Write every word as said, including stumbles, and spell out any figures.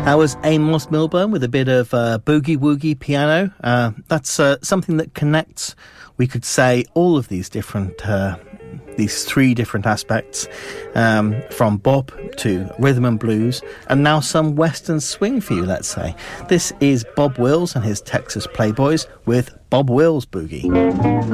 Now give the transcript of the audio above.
That was Amos Milburn with a bit of uh, boogie-woogie piano. Uh, that's uh, something that connects, we could say, all of these different, uh, these three different aspects, um, from bop to rhythm and blues, and now some western swing for you, let's say. This is Bob Wills and his Texas Playboys with Bob Wills Boogie.